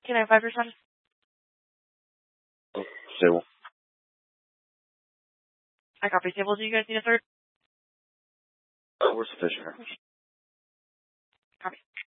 Can I have 5 status? Stable. I copy stable. Do you guys need a third? We're sufficient. Copy.